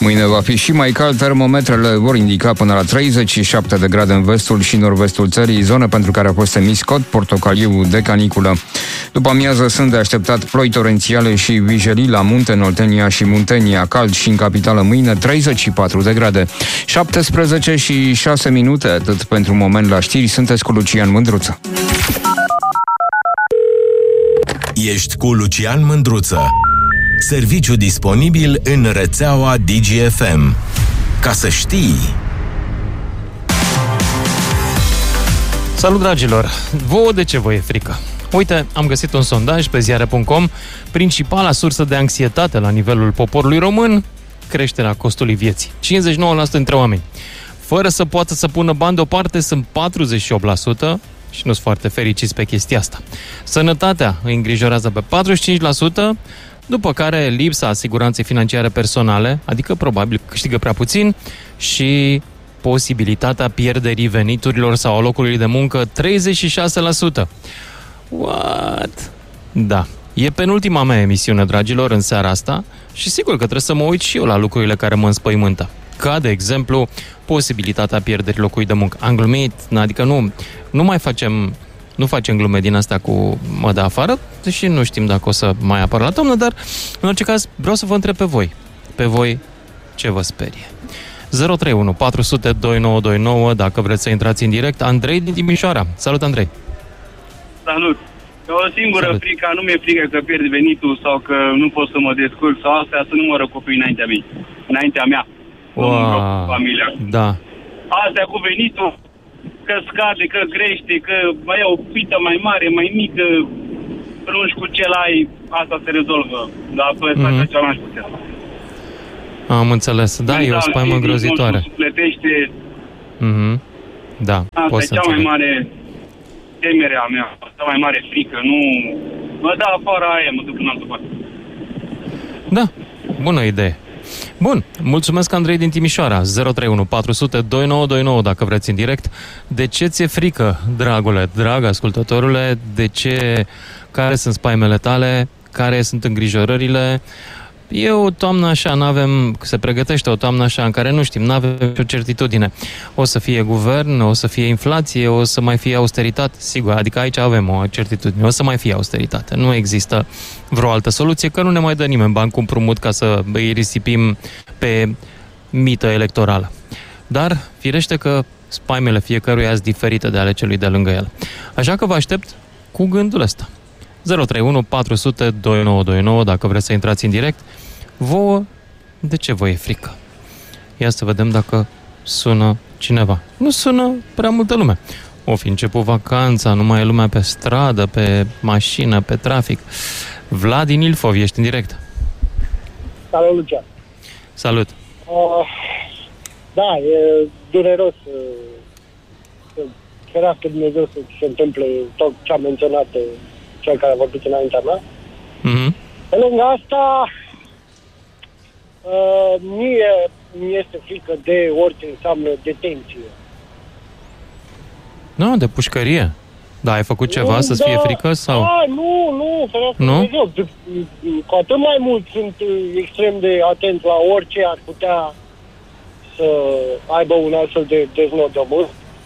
Mâine va fi și mai cald, termometrele vor indica până la 37 de grade în vestul și nord-vestul țării, zonă pentru care a fost emis cod portocaliu de caniculă. După amiază sunt de așteptat ploi torențiale și vijelii la munte, în Oltenia și Muntenia. Cald și în capitală mâine, 34 de grade. 17 și 6 minute, atât pentru moment la știri. Sunteți cu Lucian Mândruță. Ești cu Lucian Mândruță. Serviciu disponibil în rețeaua DGFM. Ca să știi. Salut, dragilor! Vouă de ce vă e frică? Uite, am găsit un sondaj pe ziare.com. Principala sursă de anxietate la nivelul poporului român, creșterea costului vieții. 59% dintre oameni. Fără să poată să pună bani deoparte, sunt 48% și nu sunt foarte fericiți pe chestia asta. Sănătatea îi îngrijorează pe 45%, după care lipsa siguranței financiare personale, adică probabil câștigă prea puțin, și posibilitatea pierderii veniturilor sau a locului de muncă, 36%. What? Da. E penultima mea emisiune, dragilor, în seara asta și sigur că trebuie să mă uit și eu la lucrurile care mă înspăimântă. Ca, de exemplu, posibilitatea pierderii locului de muncă. Am glumit, adică nu facem glume din astea cu mă de afară, deși nu știm dacă o să mai apară la toamnă, dar în orice caz vreau să vă întreb pe voi. Pe voi ce vă sperie? 031 400 2929 dacă vreți să intrați în direct. Andrei din Timișoara. Salut, Andrei! Salut! O singură frică, nu mi-e frică că pierd venitul sau că nu pot să mă descurc sau astea, să nu mă rog copiii înaintea mea. Wow. Familia. Da. Astea cu venitul, că scade, că crește, că mai e o pită mai mare, mai mică, prunci cu ce ai, asta se rezolvă. Dar pe cea mai puțin. Am înțeles. Da, e o spaimă îngrozitoare. Nu plătește. Da, asta e cea mai mare temerea mea, cea mai mare frică. Nu mă dă afară aia, mă duc în altă parte. Da, bună idee. Bun, mulțumesc, Andrei din Timișoara. 031 400 2929 dacă vreți în direct. De ce ți-e frică, dragule, drag ascultătorule? De ce? Care sunt spaimele tale? Care sunt îngrijorările? E o toamnă așa, se pregătește o toamnă așa în care nu știm, n-avem o certitudine. O să fie guvern, o să fie inflație, o să mai fie austeritate, sigur, adică aici avem o certitudine, o să mai fie austeritate. Nu există vreo altă soluție, că nu ne mai dă nimeni bani cu împrumut ca să îi risipim pe mită electorală. Dar, firește că spaimele fiecăruia sunt diferite de ale celui de lângă el. Așa că vă aștept cu gândul ăsta. 031 400 2929 dacă vreți să intrați în direct. Vouă, de ce vă e frică? Ia să vedem dacă sună cineva. Nu sună prea multă lume. O fi început vacanța, nu mai e lumea pe stradă, pe mașină, pe trafic. Vlad din Ilfov, ești în direct. Salut, Lucian. Salut. Da, e dureros să ferească Dumnezeu să se întâmple tot ce a menționat cel care a vorbit înaintea mea. Pe lângă asta, mie mi este frică de orice înseamnă detenție. Nu, de pușcărie. Da, ai făcut ceva să-ți fie frică? Sau? Nu, ferească Dumnezeu. Cu atât mai mult sunt extrem de atent la orice ar putea să aibă un astfel de deznodământ.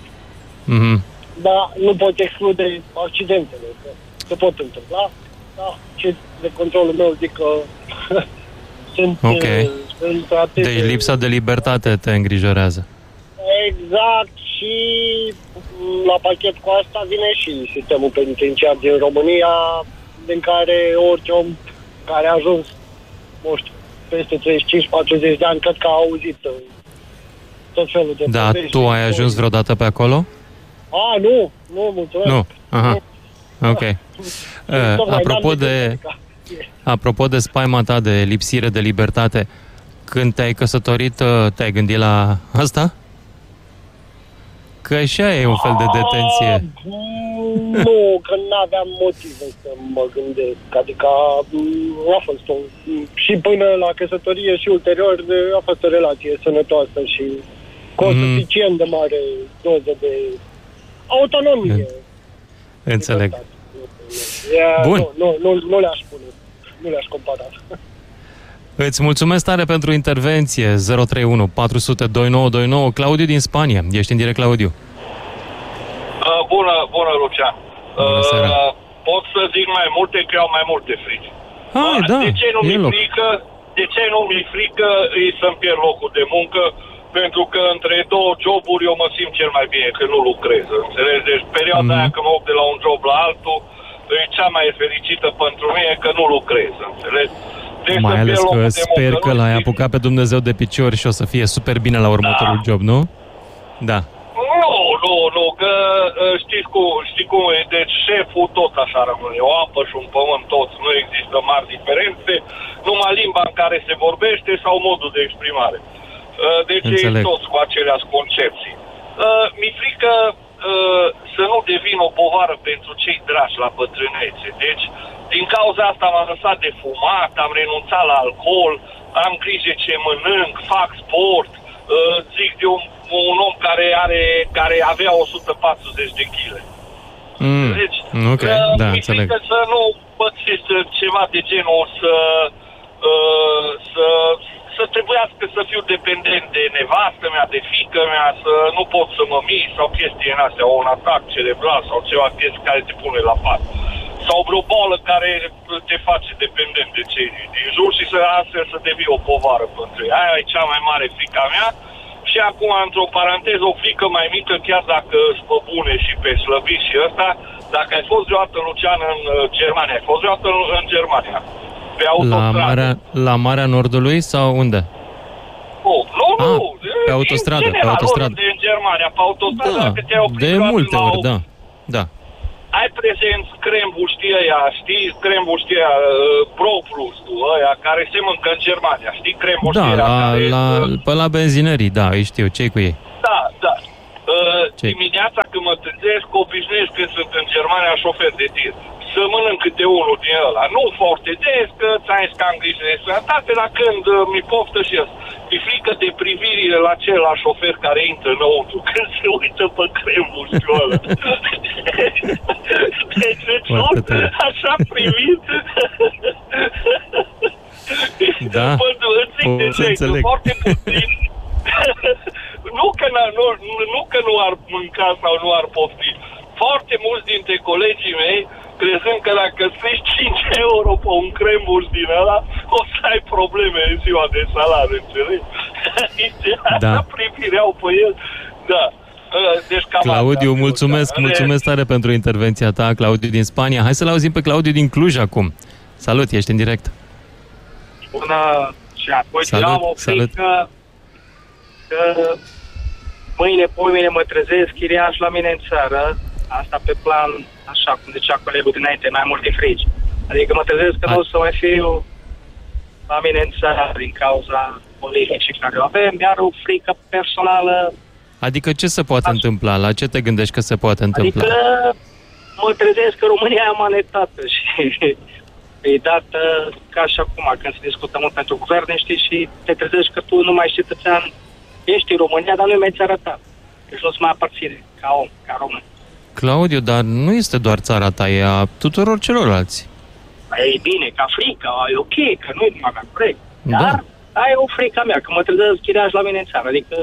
Dar nu pot exclude accidentele. Se pot întâmpla, da, ce de controlul meu zic că sunt atât de lipsa de libertate te îngrijorează. Exact, și la pachet cu asta vine și sistemul penitenciar din România, din care orice om care a ajuns, nu știu, peste 35-40 de ani, cred că a auzit tot felul de Da, tu ai ajuns vreodată pe acolo? Nu, mulțumesc. Nu, aha. Ok. Apropo de spaima ta de lipsire de libertate, când te-ai căsătorit, te-ai gândit la asta? Că așa e un fel de detenție. Nu, că n-aveam motive să mă gândesc. Adică a fost și până la căsătorie și ulterior a fost o relație sănătoasă și cu o suficient de mare doză de autonomie. Înțeleg. Bun. Nu le-aș spune. Nu le-aș compara. Îți mulțumesc tare pentru intervenție. 031 400 2929. Claudiu din Spania. Ești în direct, Claudiu. Bună, Lucian. Bună seara. Pot să zic mai multe, că au mai multe frici. Hai, da, de ce nu e mi-e loc. frică? De ce nu mi-e frică să-mi pierd locul de muncă? Pentru că între două joburi eu mă simt cel mai bine, că nu lucrez. Înțelegi? Deci perioada aia când mă duc de la un job la altul, e cea mai fericită pentru mine că nu lucrez. Înțelegi? Deci Mai ales că sper că l-ai apucat apucat pe Dumnezeu de picior și o să fie super bine la următorul job, nu? Da. Nu, că știi cum e, deci șeful tot așa rămâne, o apă și un pământ toți, nu există mari diferențe, numai limba în care se vorbește sau modul de exprimare. Deci e toți cu aceleași concepții. Mi-e frică să nu devin o povară pentru cei dragi la bătrânețe. Deci, din cauza asta m-am lăsat de fumat, am renunțat la alcool, am grijă ce mănânc, fac sport, zic de un om care avea 140 de kg. Deci, ok, da, mi-e înțeleg. frică să nu pățesc ceva de genul să trebuiască să fiu dependent de nevastă mea, de fiică mea, să nu pot să mă mii sau chestii în astea, un atac cerebral sau ceva chestii care te pune la pat. Sau vreo boală care te face dependent de cei din jur și astfel să devii o povară pentru ei. Aia e cea mai mare frica mea. Și acum, într-o paranteză, o frică mai mică, chiar dacă sunt pe bune și pe slăbit și ăsta, dacă ai fost vreodată, Lucian, în Germania, ai fost vreodată în Germania, pe autostradă. La Marea Nordului sau unde? Nu. Pe autostradă, general, pe autostradă. În Germania, pe autostradă, Da, dacă te-ai oprit de multe ori, da. Ai prezent crembuștii ăia, știi? Crembuștii ăia, Proplus, ăia, care se mâncă în Germania, știi? Crembuștii Pe la benzinării, da, îi știu, ce-i cu ei? Da. Dimineața când mă trezesc, obișnuiesc când sunt în Germania șofer de tir. Să mănânc câte unul din ăla. Nu foarte des, că ți-am zis că am grijă de sănătate, dar când mi poftă și ăsta. Mi frică de privirile la celălalt șofer care intră înăuntru, când se uită pe crembușul ăla. Deci, așa privit. Da, pot să înțeleg. Foarte puțin. Nu că nu ar mânca sau nu ar pofti. Foarte mulți dintre colegii mei crezând că dacă strici 5 euro pe un crembuș din ăla, o să ai probleme în ziua de salariu, înțelegi? Da. Așa privireau pe el. Da. Deci, Claudiu, mulțumesc tare pentru intervenția ta, Claudiu din Spania. Hai să-l auzim pe Claudiu din Cluj acum. Salut, ești în direct. Bună, și apoi am o frică că mâine, poimine mă trezesc chiriaș la mine în țară, asta pe plan, așa cum zicea colegul dinainte, mai mult de frici. Adică mă trezesc că nu o să mai fiu la mine în țară din cauza politicii care o avem, iar o frică personală. Adică ce se poate întâmpla? La ce te gândești că se poate întâmpla? Adică mă trezesc că România e amanetată și e dată ca și acum, când se discută mult pentru guverne, știi, și te trezești că tu nu mai ești cetățean, ești în România, dar nu mai ți-a arătat. Deci nu-ți mai aparține ca om, ca român. Claudiu, dar nu este doar țara ta, e a tuturor celorlalți. E bine, ca frică, e ok, că nu e numai mea, corect. Dar aia e o frică mea, că mă trezesc chiriaș la mine în țară, adică...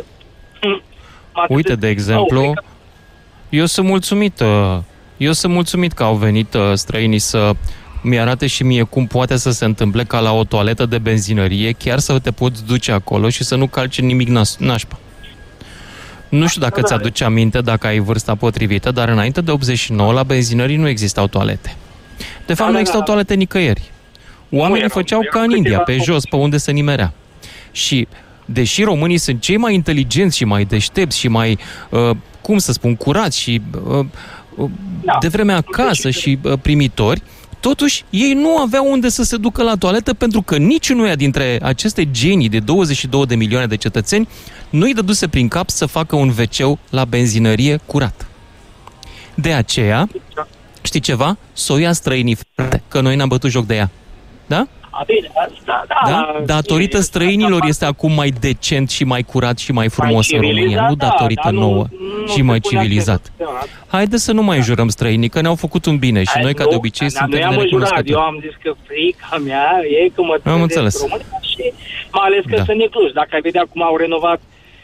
Uite, de exemplu, eu sunt mulțumit că au venit străinii să mi-arate și mie cum poate să se întâmple ca la o toaletă de benzinărie chiar să te poți duce acolo și să nu calci nimic nașpa. Nu știu dacă ți-aduce aminte, dacă ai vârsta potrivită, dar înainte de 89 la benzinării nu existau toalete. De fapt, nu existau toalete nicăieri. Oamenii făceau ca în India, pe jos, pe unde se nimerea. Și deși românii sunt cei mai inteligenți și mai deștepți și mai, cum să spun, curați și de vreme acasă și primitori, totuși ei nu aveau unde să se ducă la toaletă pentru că niciunuia dintre aceste genii de 22 de milioane de cetățeni nu-i dăduse prin cap să facă un WC la benzinărie curat. De aceea, știi ceva? S-o ia străinii, frate, că noi n-am bătut joc de ea. Da? Bine, asta, da? Datorită străinilor este acum mai decent și mai curat și mai frumos în România, nu datorită nouă și mai civilizat. Haideți să nu mai jurăm străinii, că ne-au făcut un bine și noi, ca de obicei, suntem nerecunoscători. Eu am zis că frica mea e că mă trezesc România și mai ales că sunt inclus. Dacă ai vedea cum au renovat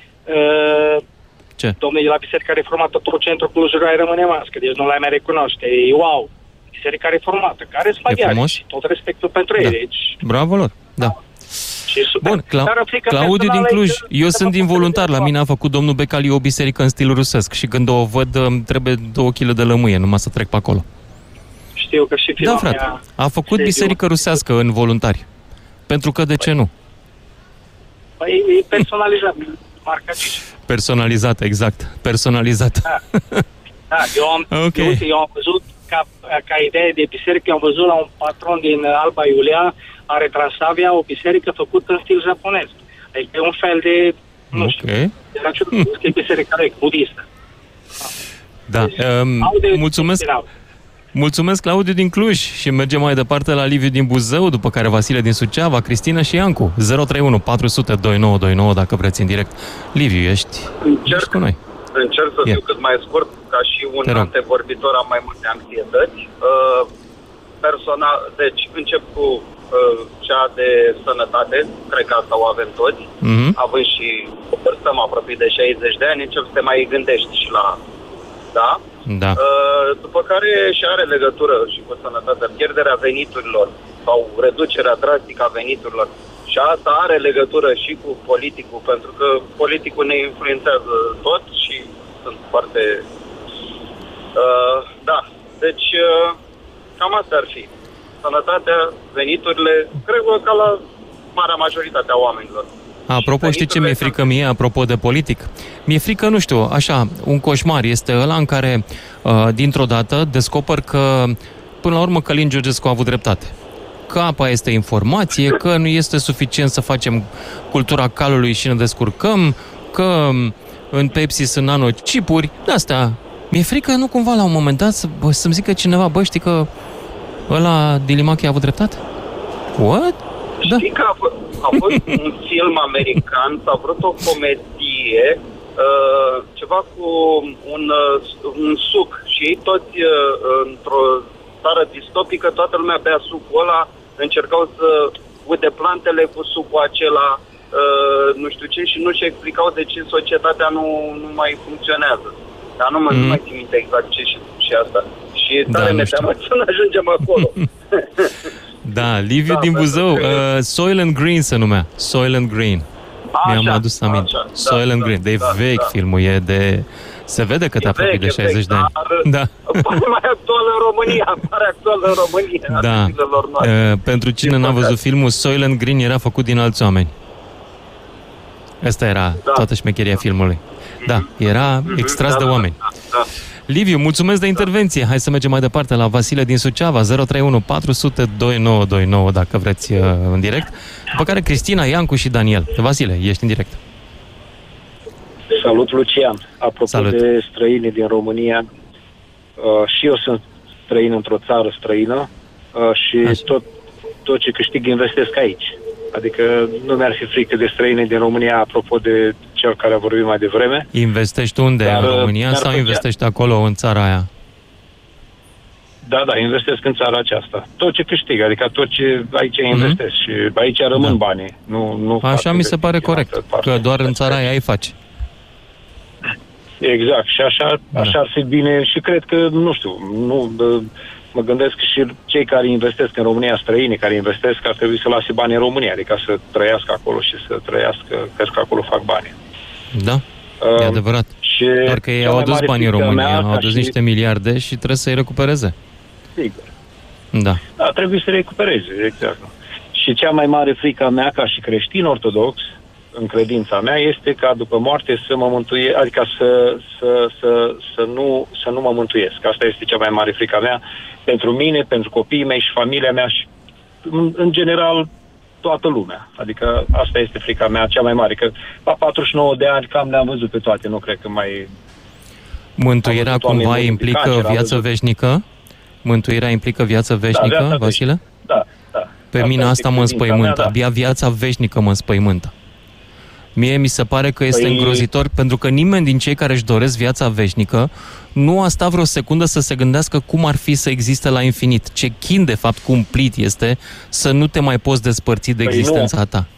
domnul de la Biserica Reformată, tot centrul Clujului ai rămâne mască, deci nu l-ai mai recunoaște. E wow! Biserica Reformată, care sunt maghiari și tot respectul pentru ei. Deci... Bravo lor, da. Bun, Claudiu din Cluj, eu sunt involuntar, la mine a făcut domnul Becali o biserică în stil rusesc și când o văd îmi trebuie 2 kg de lămâie, numai să trec pe acolo. Știu că și da, frate, a făcut biserică rusească în voluntari. Pentru că de ce nu? Păi e personalizat, marca Gigi. Personalizată, exact. Personalizată. Da, eu am văzut ca idee de biserică, am văzut la un patron din Alba Iulia, are Transavia, o biserică făcută în stil japonez. Adică e un fel de, nu știu, e biserica budistă. Da, mulțumesc, Claudiu din Cluj, și mergem mai departe la Liviu din Buzău, după care Vasile din Suceava, Cristina și Iancu. 031 400 2929 dacă vreți în direct. Liviu, ești cu noi. Încerc să fiu cât mai scurt, ca și un antevorbitor, am mai multe anxietăți. Personal, deci încep cu cea de sănătate, cred că asta o avem toți, având și o vârstă aproape de 60 de ani, încep să te mai gândești și la... Da? Da. După care și are legătură și cu sănătatea, pierderea veniturilor sau reducerea drastică a veniturilor. Și asta are legătură și cu politicul, pentru că politicul ne influențează tot și sunt foarte... da, deci cam asta ar fi. Sănătatea, veniturile, cred că ca la marea majoritate a oamenilor. Apropo, știi ce mi-e frică mie, apropo de politic? Mi-e frică, nu știu, așa, un coșmar este ăla în care, dintr-o dată, descoper că, până la urmă, Călin Georgescu a avut dreptate. Că apa este informație, că nu este suficient să facem cultura calului și ne descurcăm, că în Pepsi sunt nanocipuri, de-astea. Mi-e frică, nu cumva, la un moment dat, să-mi zică cineva, bă, știi că ăla Dilimachi a avut dreptate? What? Da. Știi că a fost un film american, s-a vrut o comedie, ceva cu un suc și ei toți într-o țară distopică, toată lumea bea sucul ăla, încercau să ude plantele cu sucul acela, nu știu ce, și nu-și explicau de ce societatea nu mai funcționează. Dar nu mai țin minte exact ce și asta. Și tare ne teamă să nu ajungem acolo. Da, Liviu din Buzău, Soil and Green se numea. Soil and Green. Mi-am adus aminte. Soil and Green. De vechi filmul, e de... Se vede că te apropii de 60 de ani. Da. Mai actual în România. Pare actual în România. Da. Pentru cine n-a văzut filmul, Soil and Green era făcut din alți oameni. Asta era toată șmecheria filmului. Da, era extras de oameni. Liviu, mulțumesc de intervenție. Hai să mergem mai departe la Vasile din Suceava, 031 400 2929 dacă vreți în direct. După care Cristina, Iancu și Daniel. Vasile, ești în direct. Salut, Lucian. Apropo de străinii din România, și eu sunt străin într-o țară străină și tot ce câștig investesc aici. Adică nu mi-ar fi frică de străini din România, apropo de cel care a vorbit mai devreme. Investești unde? În România sau investești acolo, în țara aia? Da, investesc în țara aceasta. Tot ce câștig, adică tot ce aici investesc și aici rămân banii. Nu așa mi se pare corect, că doar în țara aia ai faci. Exact, și așa ar fi bine și cred că, mă gândesc că și cei care investesc în România, străinii care investesc, ar trebui să lase bani în România, adică să trăiască acolo și să trăiască, că acolo fac bani. Da, e adevărat. Doar că ei au adus bani în România, au adus niște miliarde și trebuie să-i recupereze. Sigur. Da, trebuie să recupereze, exact. Și cea mai mare frică a mea, ca și creștin ortodox, în credința mea, este ca după moarte să mă mântuiesc, adică să nu mă mântuiesc. Asta este cea mai mare frică a mea pentru mine, pentru copiii mei și familia mea și în general toată lumea. Adică asta este frica mea cea mai mare, că la 49 de ani cam le-am văzut pe toate, nu cred că mai... Mântuirea cumva implică viață veșnică? Mântuirea implică viață veșnică, Vasile? Pe mine asta mă înspăimântă. Abia viața veșnică mă înspăimântă. Mie mi se pare că este îngrozitor, pentru că nimeni din cei care își doresc viața veșnică nu a stat vreo secundă să se gândească cum ar fi să existe la infinit. Ce chin, de fapt, cumplit este să nu te mai poți despărți de existența ta.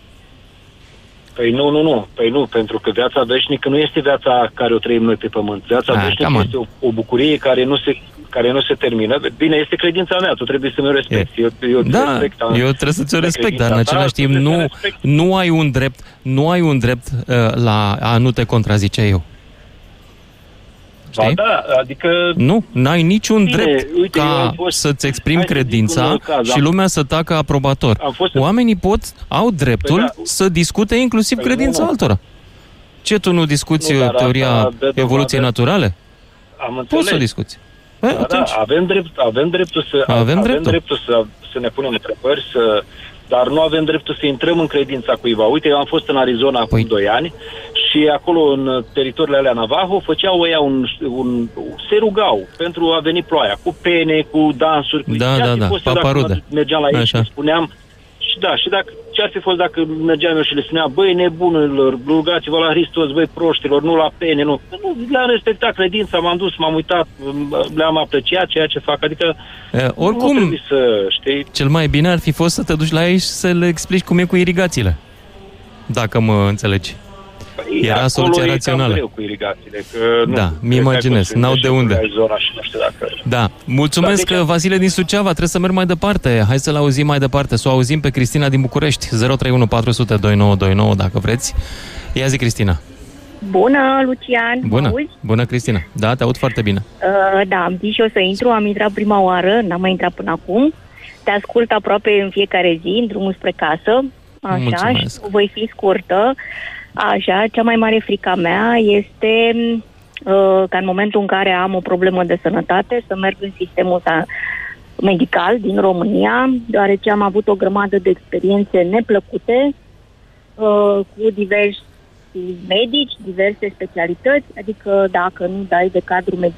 Păi nu. Păi nu, pentru că viața veșnică nu este viața care o trăim noi pe pământ. Viața veșnică este o bucurie care nu se termină. Bine, este credința mea, tu trebuie să mi-o respecti. Eu trebuie să ți-o respect, dar în același timp nu ai un drept la a nu te contrazice eu. Știi? Da, adică... Nu, n-ai niciun drept să-ți exprimi credința și lumea să tacă aprobator. Oamenii au dreptul să discute inclusiv credința altora. Ce, tu nu discuți teoria evoluției naturale? Poți să discuți. Avem dreptul să ne punem întrebări, dar nu avem dreptul să intrăm în credința cuiva. Uite, eu am fost în Arizona acum 2 ani și acolo, în teritoriile alea Navajo, făceau ăia se rugau pentru a veni ploaia, cu pene, cu dansuri, cu paparude. Mergeam la ei și spuneam, și dacă ce ar fi fost dacă mergeam eu și le spuneam, băi, nebunilor, rugați-vă la Hristos, băi, proștilor, nu la pene, nu. Le-am respectat credința, m-am dus, m-am uitat, le-am apreciat ceea ce fac, adică oricum, nu să, știi? Cel mai bine ar fi fost să te duci la ei și să le explici cum e cu irigațiile, dacă mă înțelegi. Era soluția rațională. Greu cu irigațiile, că mi imaginez, n-au de unde. Da, mulțumesc, Vasile din Suceava, trebuie să merg mai departe. Hai să-l auzim mai departe, să o auzim pe Cristina din București. 031 400 2929, dacă vreți. Ia zi, Cristina. Bună, Lucian. Bună, Cristina. Da, te aud foarte bine. Da, am zis și eu să intru, am intrat prima oară, n-am mai intrat până acum. Te ascult aproape în fiecare zi, în drumul spre casă. Așa, mulțumesc. Și voi fi scurtă. Așa, cea mai mare frica mea este ca în momentul în care am o problemă de sănătate să merg în sistemul medical din România, deoarece am avut o grămadă de experiențe neplăcute cu diversi medici, diverse specialități, adică dacă nu dai de cadru medical